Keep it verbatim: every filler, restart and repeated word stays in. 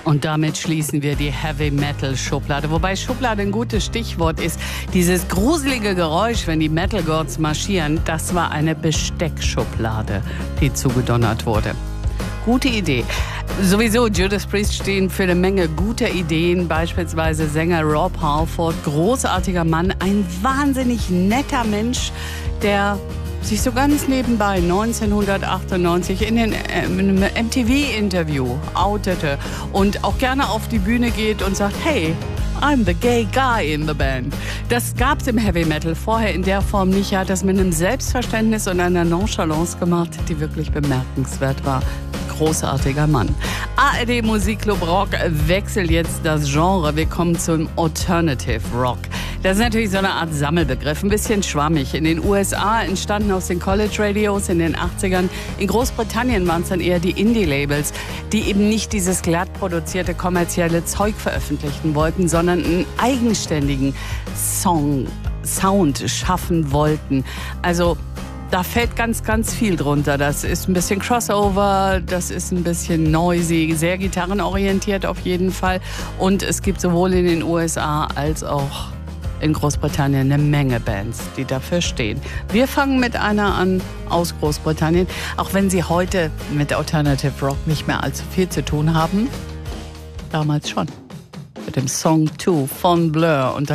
Und damit schließen wir die Heavy-Metal-Schublade. Wobei Schublade ein gutes Stichwort ist. Dieses gruselige Geräusch, wenn die Metal Gods marschieren, das war eine Besteckschublade, die zugedonnert wurde. Gute Idee. Sowieso, Judas Priest stehen für eine Menge guter Ideen. Beispielsweise Sänger Rob Halford, großartiger Mann, ein wahnsinnig netter Mensch, der sich so ganz nebenbei neunzehnhundertachtundneunzig in, den, äh, in einem M T V-Interview outete und auch gerne auf die Bühne geht und sagt, hey, I'm the gay guy in the band. Das gab's im Heavy Metal vorher in der Form nicht. Er hat das mit einem Selbstverständnis und einer Nonchalance gemacht, die wirklich bemerkenswert war. Großartiger Mann. A R D Musikclub Rock wechselt jetzt das Genre. Wir kommen zum Alternative Rock. Das ist natürlich so eine Art Sammelbegriff, ein bisschen schwammig. In den U S A entstanden aus den College Radios in den achtzigern. In Großbritannien waren es dann eher die Indie-Labels, die eben nicht dieses glatt produzierte kommerzielle Zeug veröffentlichen wollten, sondern einen eigenständigen Song, Sound schaffen wollten. Also da fällt ganz, ganz viel drunter. Das ist ein bisschen Crossover, das ist ein bisschen noisy, sehr gitarrenorientiert auf jeden Fall. Und es gibt sowohl in den U S A als auch in Großbritannien eine Menge Bands, die dafür stehen. Wir fangen mit einer an aus Großbritannien, auch wenn sie heute mit Alternative Rock nicht mehr allzu viel zu tun haben. Damals schon. Mit dem Song zwei von Blur. Und